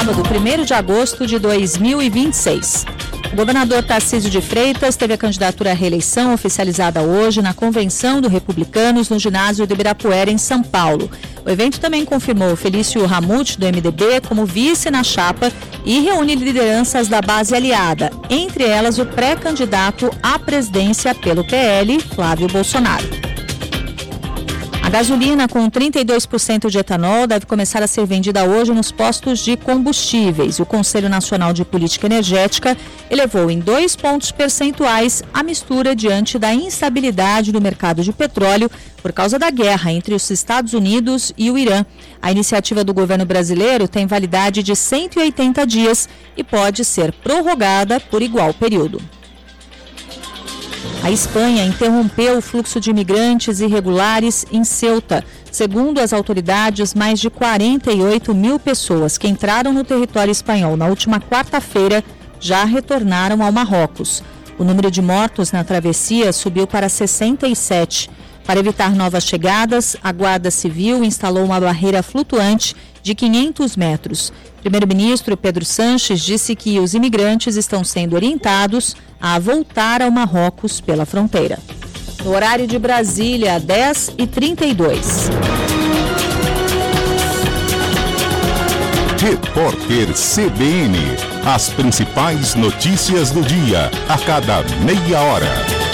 sábado, 1º de agosto de 2026. O governador Tarcísio de Freitas teve a candidatura à reeleição oficializada hoje na Convenção do Republicanos no ginásio do Ibirapuera, em São Paulo. O evento também confirmou Felício Ramute, do MDB, como vice na chapa e reúne lideranças da base aliada, entre elas o pré-candidato à presidência pelo PL, Flávio Bolsonaro. A gasolina com 32% de etanol deve começar a ser vendida hoje nos postos de combustíveis. O Conselho Nacional de Política Energética elevou em 2 pontos percentuais a mistura diante da instabilidade do mercado de petróleo por causa da guerra entre os Estados Unidos e o Irã. A iniciativa do governo brasileiro tem validade de 180 dias e pode ser prorrogada por igual período. A Espanha interrompeu o fluxo de imigrantes irregulares em Ceuta. Segundo as autoridades, mais de 48 mil pessoas que entraram no território espanhol na última quarta-feira já retornaram ao Marrocos. O número de mortos na travessia subiu para 67. Para evitar novas chegadas, a Guarda Civil instalou uma barreira flutuante de 500 metros. O primeiro-ministro Pedro Sánchez disse que os imigrantes estão sendo orientados a voltar ao Marrocos pela fronteira. No horário de Brasília, 10h32. Repórter CBN. As principais notícias do dia, a cada meia hora.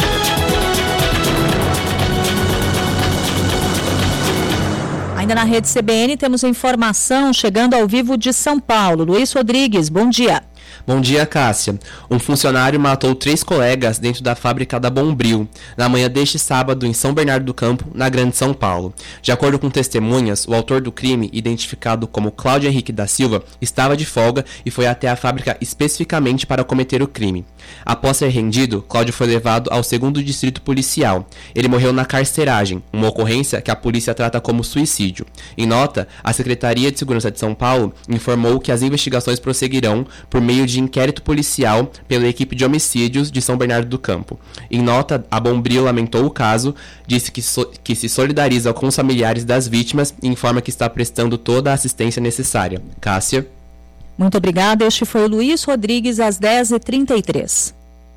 Ainda na rede CBN temos informação chegando ao vivo de São Paulo. Luiz Rodrigues, bom dia. Bom dia, Cássia. Um funcionário matou 3 colegas dentro da fábrica da Bombril, na manhã deste sábado em São Bernardo do Campo, na Grande São Paulo. De acordo com testemunhas, o autor do crime, identificado como Cláudio Henrique da Silva, estava de folga e foi até a fábrica especificamente para cometer o crime. Após ser rendido, Cláudio foi levado ao 2º Distrito Policial. Ele morreu na carceragem, uma ocorrência que a polícia trata como suicídio. Em nota, a Secretaria de Segurança de São Paulo informou que as investigações prosseguirão por meio de inquérito policial pela equipe de homicídios de São Bernardo do Campo. Em nota, a Bombril lamentou o caso, disse que se solidariza com os familiares das vítimas e informa que está prestando toda a assistência necessária. Cássia. Muito obrigada. Este foi o Luiz Rodrigues, às 10h33.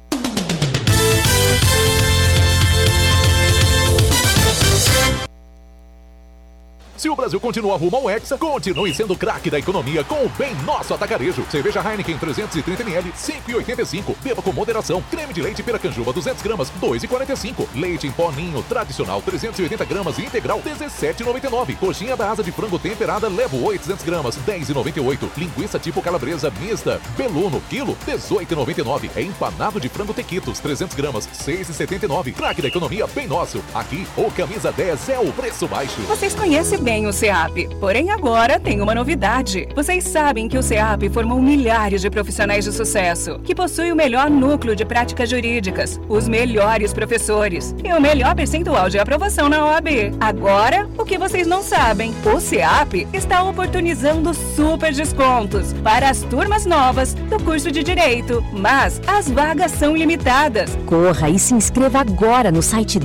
Se o Brasil continua rumo ao Hexa, continue sendo craque da economia com o Bem Nosso Atacarejo. Cerveja Heineken 330ml, 5,85. Beba com moderação. Creme de leite Piracanjuba 200 gramas, 2,45. Leite em pó Ninho tradicional 380 gramas integral, 17,99. Coxinha da asa de frango temperada Levo 800 gramas, 10,98. Linguiça tipo calabresa mista Beluno, quilo, 18,99. Empanado de frango Tequitos 300 gramas, 6,79. Craque da economia Bem Nosso. Aqui, o Camisa 10 é o preço baixo. Vocês conhecem bem o CEAP, porém agora tem uma novidade. Vocês sabem que o CEAP formou milhares de profissionais de sucesso, que possui o melhor núcleo de práticas jurídicas, os melhores professores e o melhor percentual de aprovação na OAB. Agora, o que vocês não sabem, o CEAP está oportunizando super descontos para as turmas novas do curso de Direito, mas as vagas são limitadas. Corra e se inscreva agora no site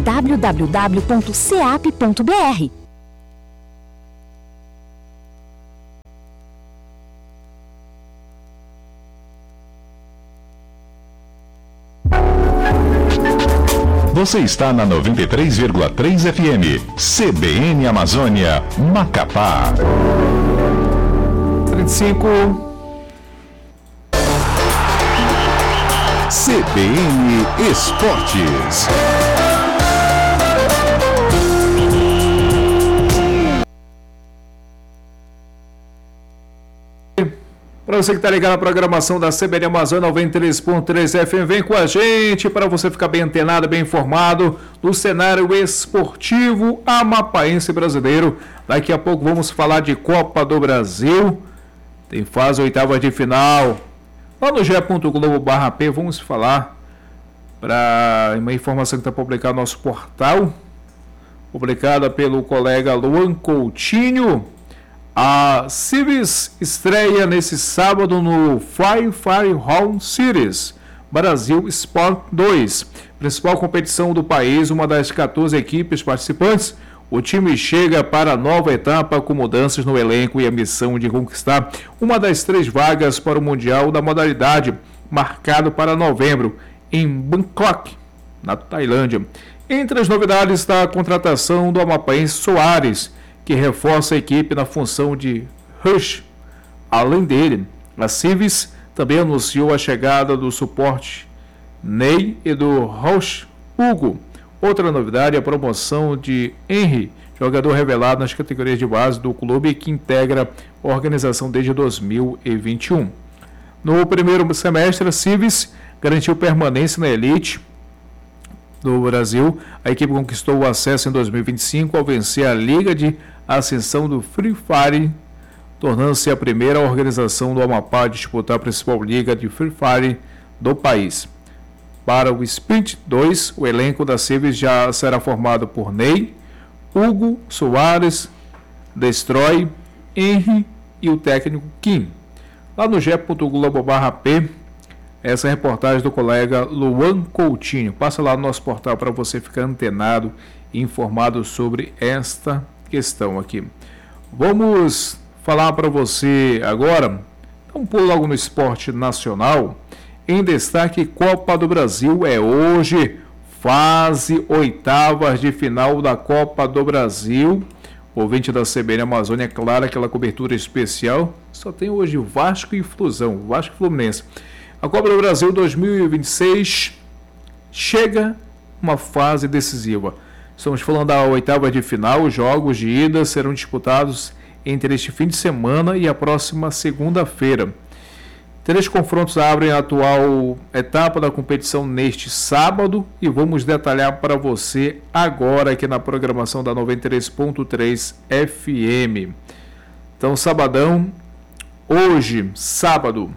www.ceap.br. Você está na 93,3 FM, CBN Amazônia, Macapá. 35. CBN Esportes. Para você que está ligado na programação da CBN Amazônia 93.3 FM, vem com a gente para você ficar bem antenado, bem informado do cenário esportivo amapaense brasileiro. Daqui a pouco vamos falar de Copa do Brasil. Tem fase oitava de final. Lá no ge.globo.br vamos falar para uma informação que está publicada no nosso portal, publicada pelo colega Luan Coutinho. A Civis estreia nesse sábado no Fire Home Series Brasil Sport 2, principal competição do país, uma das 14 equipes participantes. O time chega para a nova etapa com mudanças no elenco e a missão de conquistar uma das 3 vagas para o Mundial da modalidade, marcado para novembro, em Bangkok, na Tailândia. Entre as novidades está a contratação do amapaense Soares, que reforça a equipe na função de rush. Além dele, a Civis também anunciou a chegada do suporte Ney e do Roche Hugo. Outra novidade é a promoção de Henry, jogador revelado nas categorias de base do clube que integra a organização desde 2021. No primeiro semestre, a Civis garantiu permanência na elite do Brasil. A equipe conquistou o acesso em 2025 ao vencer a Liga de Ascensão do Free Fire, tornando-se a primeira organização do Amapá a disputar a principal liga de Free Fire do país. Para o Sprint 2, o elenco da Civis já será formado por Ney, Hugo, Soares, Destroy, Henry e o técnico Kim. Lá no ge.globo.p, essa é a reportagem do colega Luan Coutinho. Passa lá no nosso portal para você ficar antenado e informado sobre esta questão aqui. Vamos falar para você agora, um pulo logo no esporte nacional. Em destaque, Copa do Brasil é hoje, fase 8ª de final da Copa do Brasil. Ouvinte da CBN Amazônia, é claro, aquela cobertura especial. Só tem hoje Vasco e Flusão, Vasco e Fluminense. A Copa do Brasil 2026 chega uma fase decisiva. Estamos falando da 8ª de final. Os jogos de ida serão disputados entre este fim de semana e a próxima segunda-feira. 3 confrontos abrem a atual etapa da competição neste sábado e vamos detalhar para você agora aqui na programação da 93.3 FM. Então, sabadão, hoje, sábado,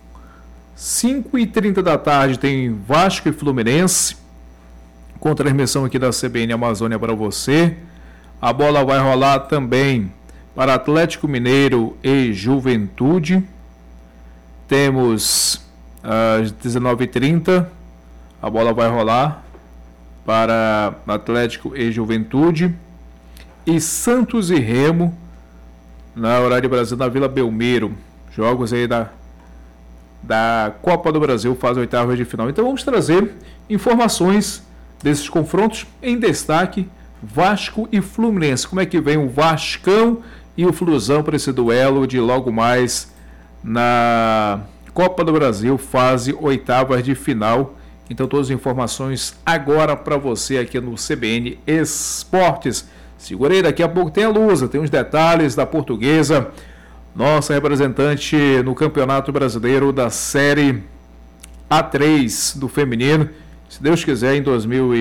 5h30 da tarde tem Vasco e Fluminense, com transmissão aqui da CBN Amazônia para você. A bola vai rolar também para Atlético Mineiro e Juventude. Temos às 19h30, a bola vai rolar para Atlético e Juventude. E Santos e Remo, na horário de Brasil, na Vila Belmiro. Jogos aí da Copa do Brasil, fase 8ª de final. Então vamos trazer informações desses confrontos. Em destaque, Vasco e Fluminense. Como é que vem o Vascão e o Flusão para esse duelo de logo mais na Copa do Brasil, fase 8ª de final. Então todas as informações agora para você aqui no CBN Esportes. Segura aí, daqui a pouco tem a Lusa, tem os detalhes da Portuguesa, nossa representante no Campeonato Brasileiro da Série A3 do feminino. Se Deus quiser, em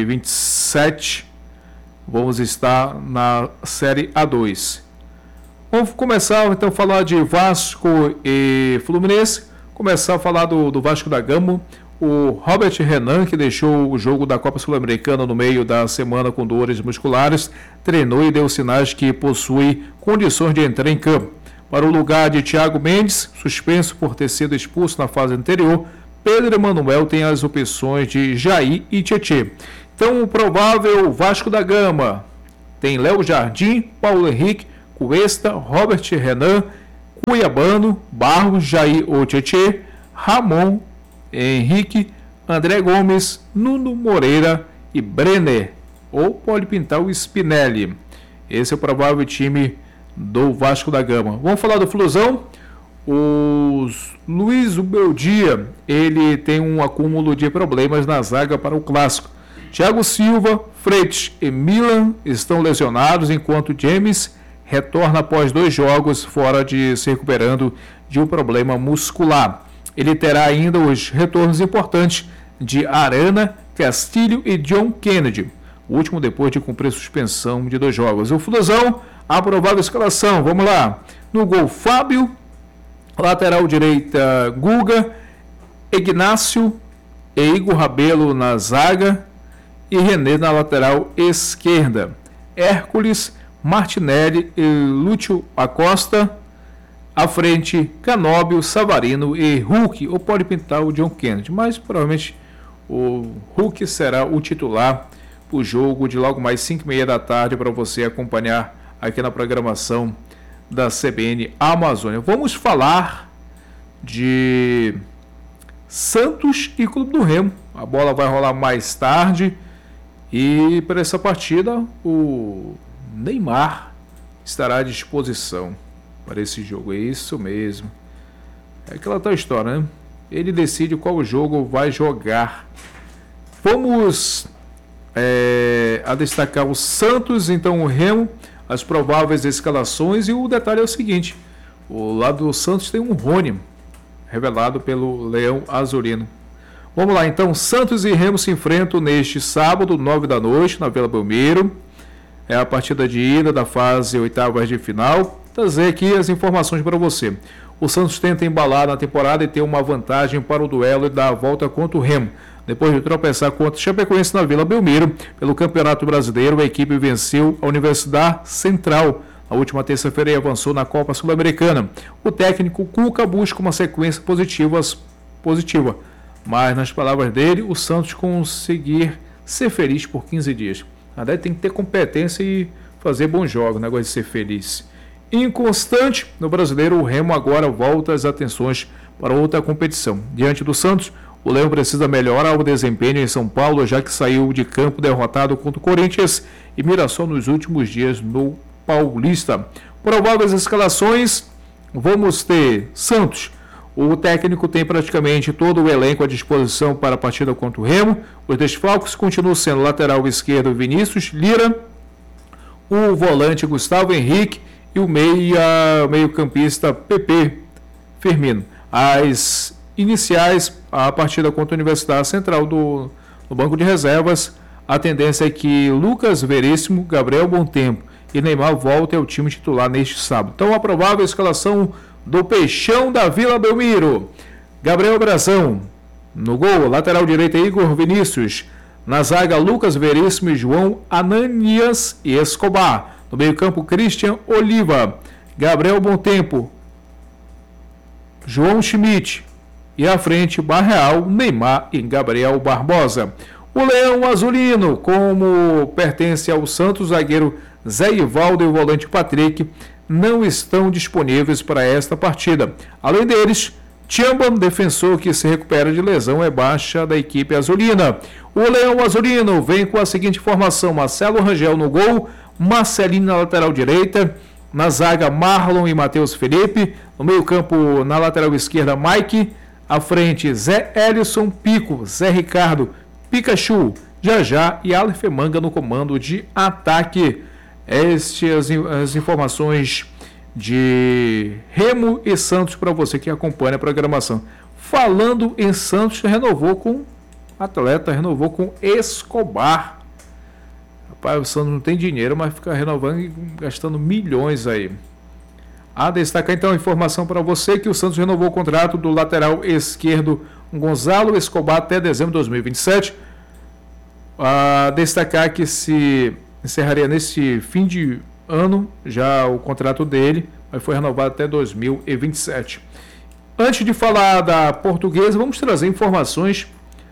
2027 vamos estar na Série A2. Vamos começar então a falar de Vasco e Fluminense. Começar a falar do Vasco da Gama. O Robert Renan, que deixou o jogo da Copa Sul-Americana no meio da semana com dores musculares, treinou e deu sinais que possui condições de entrar em campo. Para o lugar de Thiago Mendes, suspenso por ter sido expulso na fase anterior, Pedro Emanuel tem as opções de Jair e Tietê. Então, o provável Vasco da Gama tem Léo Jardim, Paulo Henrique, Cuesta, Robert Renan, Cuiabano, Barros, Jair ou Tietê, Ramon, Henrique, André Gomes, Nuno Moreira e Brenner, ou pode pintar o Spinelli. Esse é o provável time do Vasco da Gama. Vamos falar do Flusão. O Luiz Beldia, ele tem um acúmulo de problemas na zaga para o clássico. Thiago Silva, Freitas e Milan estão lesionados, enquanto James retorna após 2 jogos fora de se recuperando de um problema muscular. Ele terá ainda os retornos importantes de Arana, Castilho e John Kennedy, o último depois de cumprir suspensão de 2 jogos. O Flusão, a provável escalação, vamos lá. No gol, Fábio, lateral direita, Guga, Ignácio e Igor Rabelo na zaga e René na lateral esquerda. Hércules, Martinelli e Lúcio Acosta. À frente, Canóbio, Savarino e Hulk, ou pode pintar o John Kennedy, mas provavelmente o Hulk será o titular o jogo de logo mais 5h30 da tarde para você acompanhar aqui na programação da CBN Amazônia. Vamos falar de Santos e Clube do Remo. A bola vai rolar mais tarde e para essa partida o Neymar estará à disposição para esse jogo. É isso mesmo. É aquela tal história, né? Ele decide qual jogo vai jogar. Vamos a destacar o Santos, então o Remo, as prováveis escalações, e o detalhe é o seguinte: o lado do Santos tem um Rony, revelado pelo Leão Azulino. Vamos lá, então, Santos e Remo se enfrentam neste sábado, 9 da noite, na Vila Belmiro. É a partida de ida da fase oitavas de final. Trazer aqui as informações para você. O Santos tenta embalar na temporada e ter uma vantagem para o duelo e dar a volta contra o Remo. Depois de tropeçar contra o Chapecoense na Vila Belmiro, pelo Campeonato Brasileiro, a equipe venceu a Universidade Central na última terça-feira e avançou na Copa Sul-Americana. O técnico Cuca busca uma sequência positiva, mas nas palavras dele, o Santos conseguir ser feliz por 15 dias. Até tem que ter competência e fazer bons jogos, o negócio de ser feliz. Inconstante, no Brasileiro, o Remo agora volta as atenções para outra competição. Diante do Santos, o Leão precisa melhorar o desempenho em São Paulo, já que saiu de campo derrotado contra o Corinthians e Mirassol nos últimos dias no Paulista. Prováveis escalações, vamos ter Santos. O técnico tem praticamente todo o elenco à disposição para a partida contra o Remo. Os desfalques continuam sendo lateral esquerdo Vinícius Lira, o volante Gustavo Henrique e o meio-campista PP Firmino. As iniciais, a partida contra a Universidade Central no banco de reservas, a tendência é que Lucas Veríssimo, Gabriel Bontempo e Neymar voltem ao time titular neste sábado. Então, a provável escalação do Peixão da Vila Belmiro: Gabriel Brazão no gol, lateral direita Igor Vinícius, na zaga Lucas Veríssimo e João Ananias e Escobar, no meio-campo Christian Oliva, Gabriel Bontempo, João Schmidt e à frente Barreal, Neymar e Gabriel Barbosa. O Leão Azulino, como pertence ao Santos, zagueiro Zé Ivaldo e o volante Patrick não estão disponíveis para esta partida. Além deles, Tchamba, defensor que se recupera de lesão, é baixa da equipe azulina. O Leão Azulino vem com a seguinte formação: Marcelo Rangel no gol, Marcelinho na lateral direita, na zaga Marlon e Matheus Felipe, no meio-campo na lateral esquerda Mike, à frente Zé Elison, Pico, Zé Ricardo, Pikachu, Jajá e Aleph Manga no comando de ataque. Estas as informações de Remo e Santos para você que acompanha a programação. Falando em Santos, renovou com Escobar. Rapaz, o Santos não tem dinheiro, mas fica renovando e gastando milhões aí. A destacar então a informação para você que o Santos renovou o contrato do lateral esquerdo Gonzalo Escobar até dezembro de 2027. A destacar que se encerraria nesse fim de ano já o contrato dele, mas foi renovado até 2027. Antes de falar da Portuguesa, vamos trazer informações.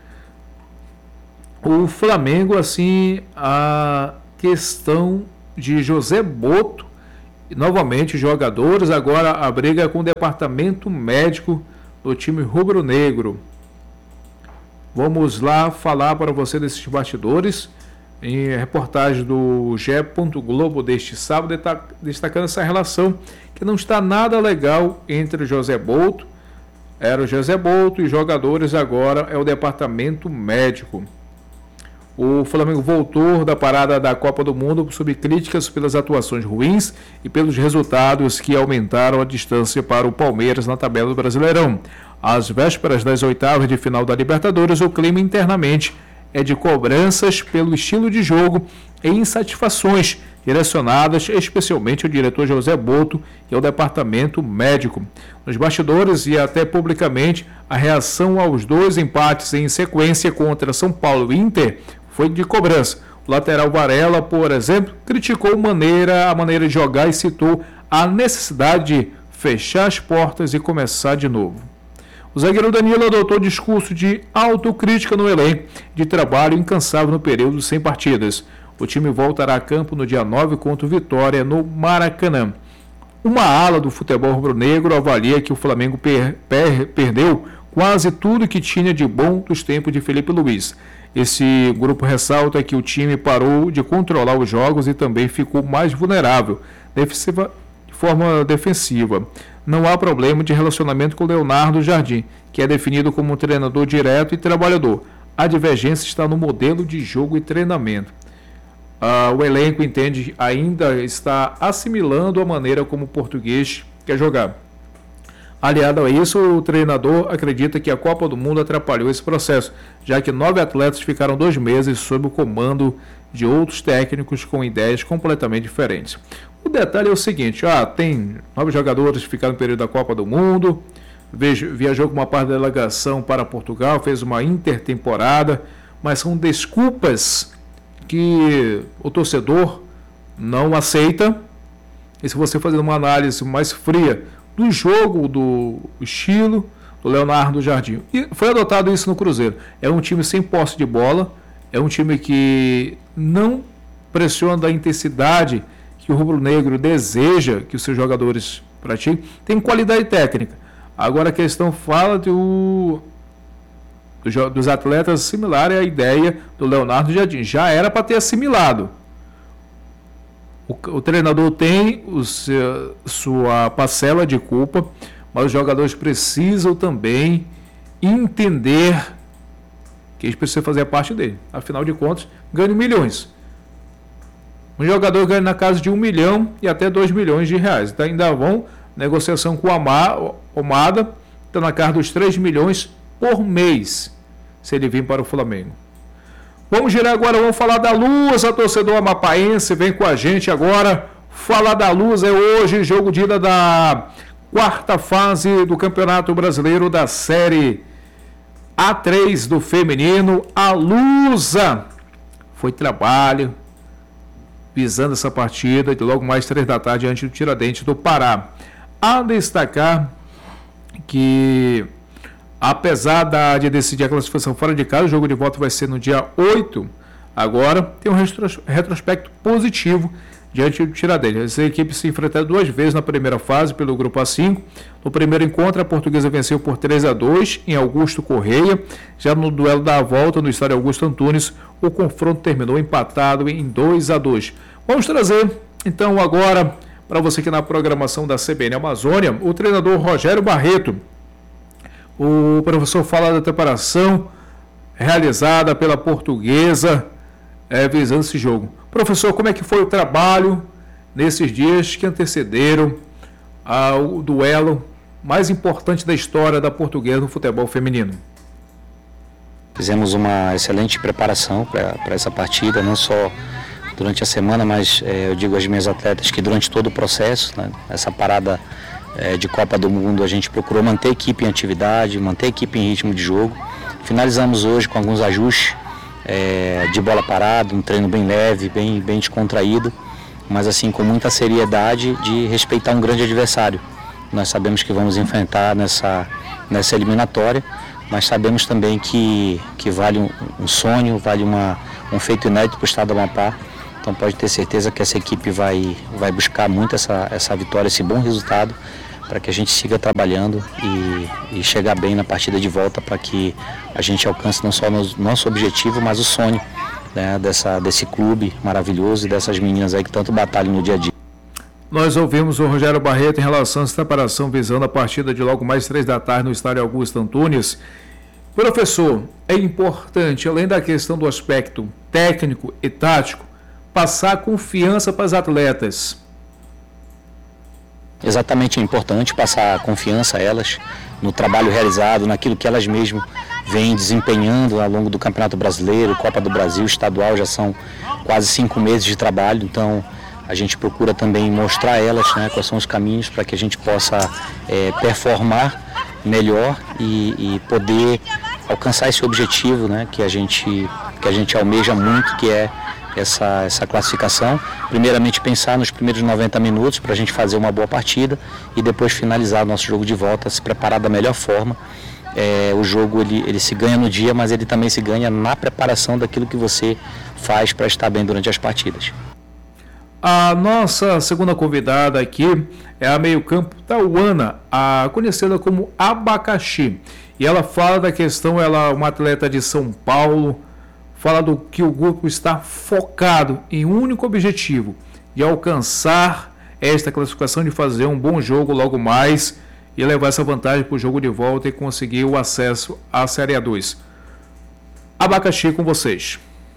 O Flamengo, assim, a questão de José Boto, novamente jogadores, agora a briga com o departamento médico do time rubro-negro. Vamos lá falar para você desses bastidores. Em reportagem do GE. Globo deste sábado, destacando essa relação que não está nada legal entre José Boto, era o José Boto, e jogadores, agora é o departamento médico. O Flamengo voltou da parada da Copa do Mundo sob críticas pelas atuações ruins e pelos resultados que aumentaram a distância para o Palmeiras na tabela do Brasileirão. Às vésperas das oitavas de final da Libertadores, o clima internamente é de cobranças pelo estilo de jogo e insatisfações direcionadas especialmente ao diretor José Boto e ao departamento médico. Nos bastidores e até publicamente, a reação aos dois empates em sequência contra São Paulo e Inter foi de cobrança. O lateral Varela, por exemplo, criticou a maneira de jogar e citou a necessidade de fechar as portas e começar de novo. O zagueiro Danilo adotou discurso de autocrítica no elenco, de trabalho incansável no período sem partidas. O time voltará a campo no dia 9 contra o Vitória, no Maracanã. Uma ala do futebol rubro-negro avalia que o Flamengo perdeu quase tudo que tinha de bom dos tempos de Felipe Luiz. Esse grupo ressalta que o time parou de controlar os jogos e também ficou mais vulnerável, de forma defensiva. Não há problema de relacionamento com Leonardo Jardim, que é definido como um treinador direto e trabalhador. A divergência está no modelo de jogo e treinamento. O elenco ainda está assimilando a maneira como o português quer jogar. Aliado a isso, o treinador acredita que a Copa do Mundo atrapalhou esse processo, já que 9 atletas ficaram 2 meses sob o comando de outros técnicos com ideias completamente diferentes. O detalhe é o seguinte, tem 9 jogadores que ficaram no período da Copa do Mundo, viajou com uma parte da delegação para Portugal, fez uma intertemporada, mas são desculpas que o torcedor não aceita. E se você fazer uma análise mais fria do jogo, do estilo do Leonardo Jardim, e foi adotado isso no Cruzeiro, é um time sem posse de bola, é um time que não pressiona da intensidade que o rubro-negro deseja que os seus jogadores pratiquem, tem qualidade técnica. Agora a questão fala dos atletas similar à ideia do Leonardo Jardim. Já era para ter assimilado. O treinador tem sua parcela de culpa, mas os jogadores precisam também entender que eles precisam fazer a parte dele. Afinal de contas, ganham milhões. Um jogador ganha na casa de 1 milhão e até 2 milhões de reais. Então ainda vão negociação com a Omada, está na casa dos 3 milhões por mês, se ele vir para o Flamengo. Vamos girar agora, vamos falar da Lusa, torcedor amapaense, vem com a gente agora. Falar da Lusa é hoje, jogo de ida da 4ª fase do Campeonato Brasileiro da Série A3 do feminino. A Lusa foi trabalho visando essa partida, de logo mais 3 da tarde, diante do Tiradentes do Pará. A destacar que, apesar de decidir a classificação fora de casa, o jogo de volta vai ser no dia 8. Agora tem um retrospecto positivo diante do Tiradentes. Essa equipe se enfrentou 2 vezes na primeira fase pelo grupo A5. No primeiro encontro, a Portuguesa venceu por 3-2 em Augusto Correia. Já no duelo da volta no estádio Augusto Antunes, o confronto terminou empatado em 2-2. Vamos trazer então agora para você que na programação da CBN Amazônia, o treinador Rogério Barreto. O professor fala da preparação realizada pela Portuguesa visando esse jogo. Professor, como é que foi o trabalho nesses dias que antecederam ao duelo mais importante da história da Portuguesa no futebol feminino? Fizemos uma excelente preparação para essa partida, não só durante a semana, mas eu digo às minhas atletas que durante todo o processo, né, essa parada de Copa do Mundo, a gente procurou manter a equipe em atividade, manter a equipe em ritmo de jogo. Finalizamos hoje com alguns ajustes de bola parada, um treino bem leve, bem descontraído, mas assim com muita seriedade de respeitar um grande adversário. Nós sabemos que vamos enfrentar nessa eliminatória, mas sabemos também que vale um sonho, vale um feito inédito para o estado do Amapá. Então pode ter certeza que essa equipe vai buscar muito essa vitória, esse bom resultado, para que a gente siga trabalhando e chegar bem na partida de volta, para que a gente alcance não só o nosso objetivo, mas o sonho, né, desse clube maravilhoso e dessas meninas aí que tanto batalham no dia a dia. Nós ouvimos o Rogério Barreto em relação a essa preparação visando a partida de logo mais 3 da tarde no estádio Augusto Antunes. Professor, é importante, além da questão do aspecto técnico e tático, passar confiança para as atletas. Exatamente, é importante passar confiança a elas no trabalho realizado, naquilo que elas mesmas vêm desempenhando ao longo do Campeonato Brasileiro, Copa do Brasil, estadual, já são quase 5 meses de trabalho, então a gente procura também mostrar a elas, né, quais são os caminhos para que a gente possa performar melhor e poder alcançar esse objetivo, né, que a gente almeja muito, que é essa classificação. Primeiramente pensar nos primeiros 90 minutos para a gente fazer uma boa partida e depois finalizar o nosso jogo de volta, se preparar da melhor forma. O jogo ele se ganha no dia, mas ele também se ganha na preparação daquilo que você faz para estar bem durante as partidas. A nossa segunda convidada aqui é a meio-campo Tauana, conhecida como Abacaxi. E ela fala da questão, ela é uma atleta de São Paulo, fala do que o grupo está focado em um único objetivo, de alcançar esta classificação, de fazer um bom jogo logo mais e levar essa vantagem para o jogo de volta e conseguir o acesso à Série A2. Abacaxi, com vocês.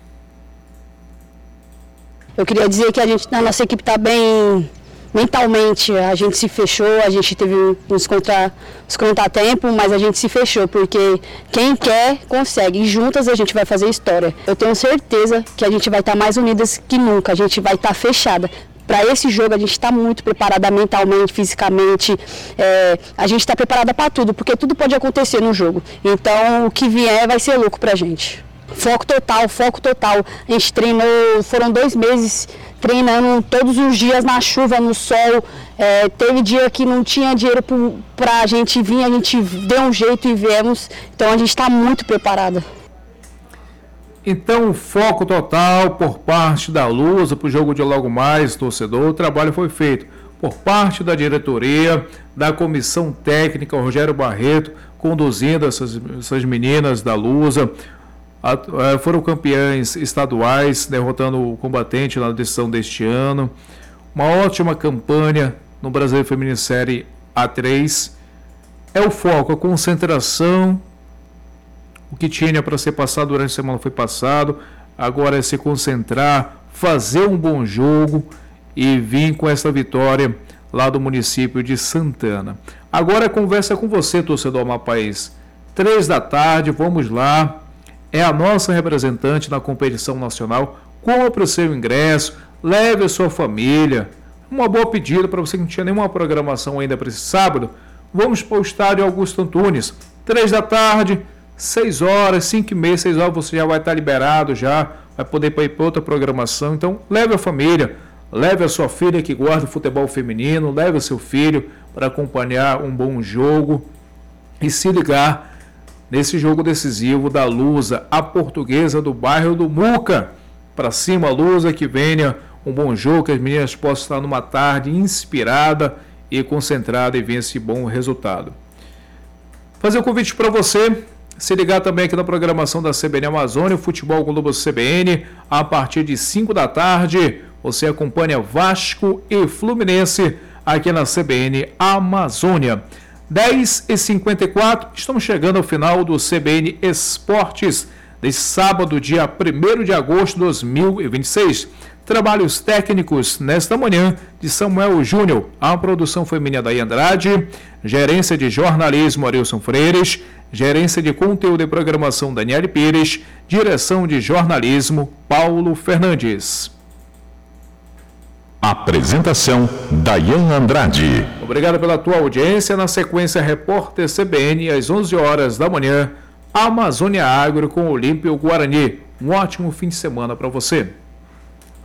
Eu queria dizer que a nossa equipe está bem mentalmente, a gente se fechou, a gente teve uns contratempos, mas a gente se fechou, porque quem quer, consegue, e juntas a gente vai fazer história. Eu tenho certeza que a gente vai estar mais unidas que nunca, a gente vai estar fechada. Para esse jogo a gente está muito preparada mentalmente, fisicamente, a gente está preparada para tudo, porque tudo pode acontecer no jogo. Então o que vier vai ser louco para a gente. Foco total. A gente treinou, foram 2 meses treinando todos os dias na chuva, no sol. Teve dia que não tinha dinheiro para a gente vir, a gente deu um jeito e viemos. Então a gente está muito preparada. Então, foco total por parte da Lusa para o jogo de logo mais, torcedor. O trabalho foi feito por parte da diretoria, da comissão técnica, o Rogério Barreto, conduzindo essas meninas da Lusa. Foram campeãs estaduais, derrotando o Combatente na decisão deste ano. Uma ótima campanha no Brasileiro Feminino Série A3. É o foco, a concentração. O que tinha para ser passado durante a semana foi passado. Agora é se concentrar, fazer um bom jogo e vir com essa vitória lá do município de Santana. Agora conversa com você, torcedor amapaense. 3 da tarde, vamos lá. É a nossa representante na competição nacional. Compre o seu ingresso, leve a sua família. Uma boa pedida para você que não tinha nenhuma programação ainda para esse sábado. Vamos para o estádio Augusto Antunes. 3 da tarde, 6 horas, 5h30, 6 horas você já vai estar liberado, já vai poder ir para outra programação. Então leve a família, leve a sua filha que gosta do futebol feminino, leve o seu filho para acompanhar um bom jogo e se ligar nesse jogo decisivo da Lusa, a portuguesa do bairro do Muca. Para cima, Lusa, que venha um bom jogo, que as meninas possam estar numa tarde inspirada e concentrada e venha esse bom resultado. Fazer um convite para você, se ligar também aqui na programação da CBN Amazônia, Futebol Globo CBN, a partir de 5 da tarde, você acompanha Vasco e Fluminense aqui na CBN Amazônia. 10h54, estamos chegando ao final do CBN Esportes, desse sábado, dia 1º de agosto de 2026. Trabalhos técnicos nesta manhã de Samuel Júnior, a produção foi minha Daí Andrade, gerência de jornalismo Arilson Freires, gerência de conteúdo e programação Daniele Pires, direção de jornalismo Paulo Fernandes. Apresentação Dayan Andrade. Obrigado pela tua audiência. Na sequência, Repórter CBN, às 11 horas da manhã, Amazônia Agro com Olímpio Guarani. Um ótimo fim de semana para você.